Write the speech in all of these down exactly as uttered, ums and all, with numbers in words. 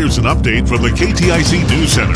here's an update from the K T I C News Center.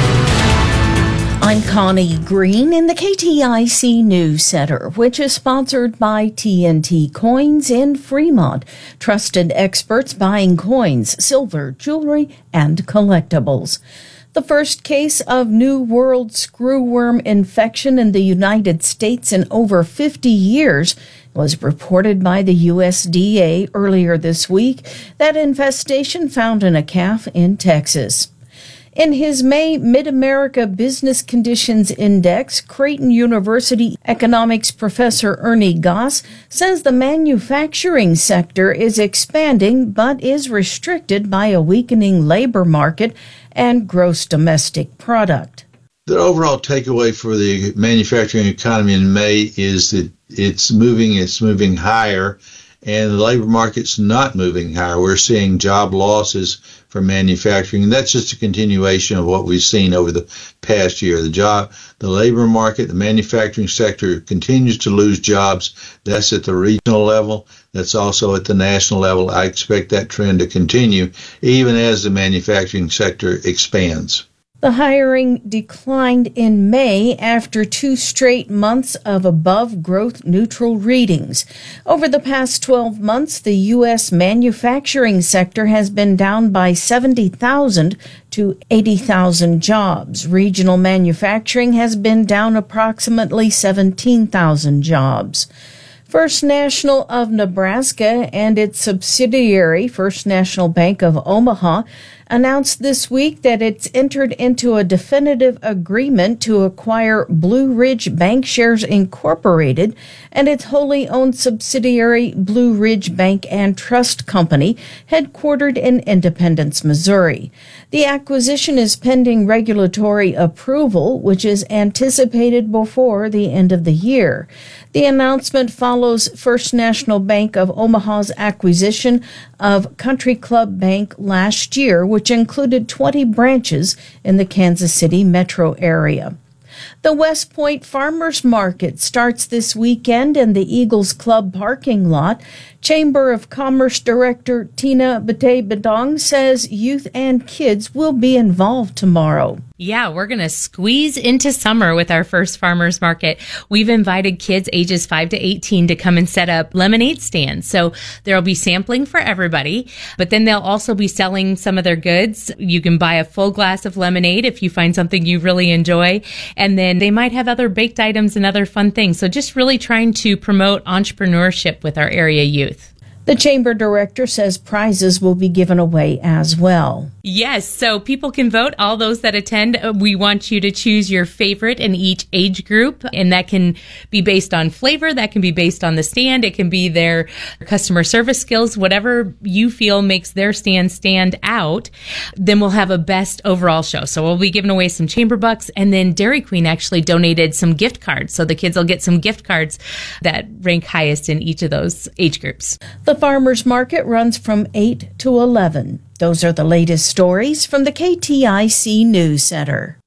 I'm Connie Green in the K T I C News Center, which is sponsored by T N T Coins in Fremont. Trusted experts buying coins, silver, jewelry, and collectibles. The first case of New World screwworm infection in the United States in over fifty years was reported by the U S D A earlier this week. That infestation found in a calf in Texas. In his May Mid-America Business Conditions Index, Creighton University economics professor Ernie Goss says the manufacturing sector is expanding but is restricted by a weakening labor market and gross domestic product. The overall takeaway for the manufacturing economy in May is that it's moving, it's moving higher, and the labor market's not moving higher. We're seeing job losses for manufacturing, and that's just a continuation of what we've seen over the past year. The job, the labor market, the manufacturing sector continues to lose jobs. That's at the regional level. That's also at the national level. I expect that trend to continue even as the manufacturing sector expands. The hiring declined in May after two straight months of above growth neutral readings. Over the past twelve months, the U S manufacturing sector has been down by seventy thousand to eighty thousand jobs. Regional manufacturing has been down approximately seventeen thousand jobs. First National of Nebraska and its subsidiary, First National Bank of Omaha, announced this week that it's entered into a definitive agreement to acquire Blue Ridge Bankshares Incorporated and its wholly owned subsidiary Blue Ridge Bank and Trust Company, headquartered in Independence, Missouri. The acquisition is pending regulatory approval, which is anticipated before the end of the year. The announcement follows First National Bank of Omaha's acquisition of Country Club Bank last year, which included twenty branches in the Kansas City metro area. The West Point Farmers Market starts this weekend in the Eagles Club parking lot. Chamber of Commerce Director Tina Bate-Bedong says youth and kids will be involved tomorrow. Yeah, we're going to squeeze into summer with our first farmers market. We've invited kids ages five to eighteen to come and set up lemonade stands. So there'll be sampling for everybody, but then they'll also be selling some of their goods. You can buy a full glass of lemonade if you find something you really enjoy. And then they might have other baked items and other fun things. So just really trying to promote entrepreneurship with our area youth. The chamber director says prizes will be given away as well. Yes, so people can vote. All those that attend, we want you to choose your favorite in each age group, and that can be based on flavor, that can be based on the stand, it can be their customer service skills, whatever you feel makes their stand stand out. Then we'll have a best overall show. So we'll be giving away some chamber bucks, and then Dairy Queen actually donated some gift cards, so the kids will get some gift cards that rank highest in each of those age groups. The farmers market runs from eight to eleven. Those are the latest stories from the K T I C News Center.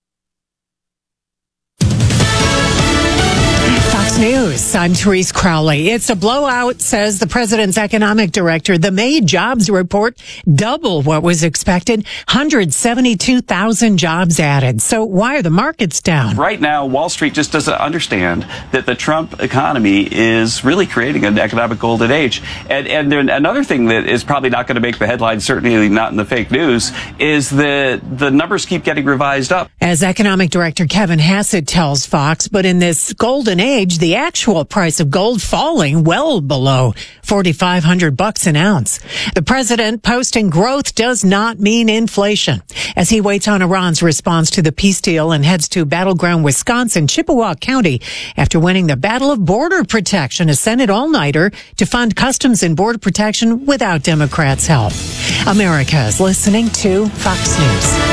Fox News, I'm Therese Crowley. It's a blowout, says the president's economic director. The May jobs report double what was expected, one hundred seventy-two thousand jobs added. So why are the markets down? Right now, Wall Street just doesn't understand that the Trump economy is really creating an economic golden age. And, and then another thing that is probably not going to make the headlines, certainly not in the fake news, is that the numbers keep getting revised up. As economic director Kevin Hassett tells Fox, but in this golden age, the actual price of gold falling well below forty-five hundred bucks an ounce. The president posting growth does not mean inflation. As he waits on Iran's response to the peace deal and heads to battleground Wisconsin, Chippewa County, after winning the Battle of Border Protection, a Senate all-nighter to fund Customs and Border Protection without Democrats' help. America is listening to Fox News.